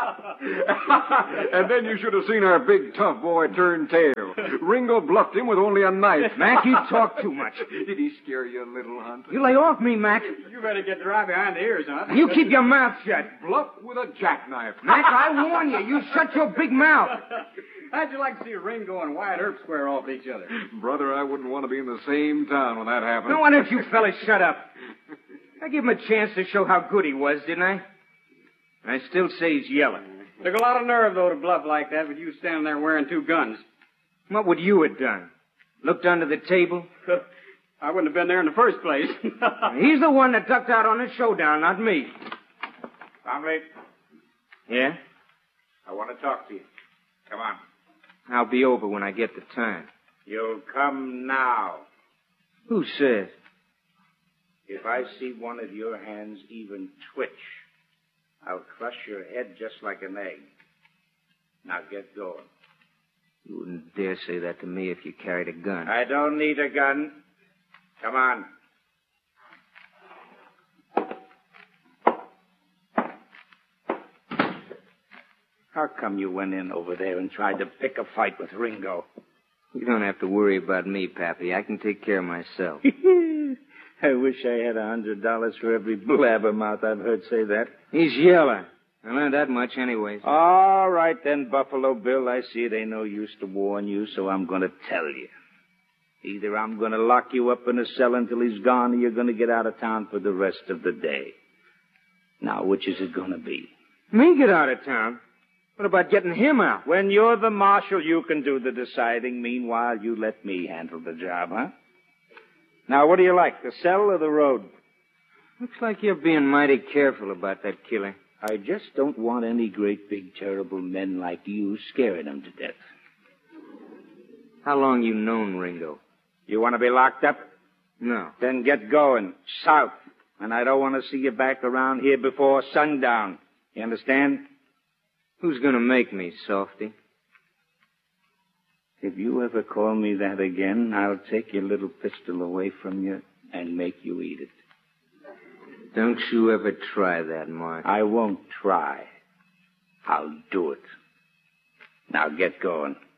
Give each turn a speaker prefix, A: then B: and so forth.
A: And then you should have seen our big tough boy turn tail. Ringo bluffed him with only a knife.
B: Mac, you talk too much.
A: Did he scare you a little, Hunt?
B: You lay off me, Mac.
C: You better get dry behind the ears, Hunt.
B: You keep your mouth shut.
A: Bluff with a jackknife.
B: Mac, I warn you. You shut your big mouth.
C: How'd you like to see Ringo and Wyatt Earp square off each other?
A: Brother, I wouldn't want to be in the same town when that happened.
B: No, why don't you fellas shut up? I gave him a chance to show how good he was, didn't I? I still say he's yelling.
C: Took a lot of nerve, though, to bluff like that with you standing there wearing two guns.
B: What would you have done? Looked under the table?
C: I wouldn't have been there in the first place.
B: He's the one that ducked out on the showdown, not me.
D: Conley,
B: Yeah?
D: I want to talk to you. Come on.
B: I'll be over when I get the time.
D: You'll come now.
B: Who says?
D: If I see one of your hands even twitch, I'll crush your head just like an egg. Now get going.
B: You wouldn't dare say that to me if you carried a gun.
D: I don't need a gun. Come on. How come you went in over there and tried to pick a fight with Ringo?
B: You don't have to worry about me, Pappy. I can take care of myself.
D: I wish I had $100 for every blabbermouth I've heard say that.
B: He's yelling. I learned that much anyways.
D: All right, then, Buffalo Bill. I see it ain't no use to warn you, so I'm going to tell you. Either I'm going to lock you up in a cell until he's gone, or you're going to get out of town for the rest of the day. Now, which is it going to be?
B: Me get out of town? What about getting him out?
D: When you're the marshal, you can do the deciding. Meanwhile, you let me handle the job, huh? Now, what do you like, the cell or the road?
B: Looks like you're being mighty careful about that killing.
D: I just don't want any great, big, terrible men like you scaring them to death.
B: How long you known Ringo?
D: You want to be locked up?
B: No.
D: Then get going, south. And I don't want to see you back around here before sundown. You understand?
B: Who's going to make me, Softy?
D: If you ever call me that again, I'll take your little pistol away from you and make you eat it.
B: Don't you ever try that, Mark.
D: I won't try. I'll do it. Now get going.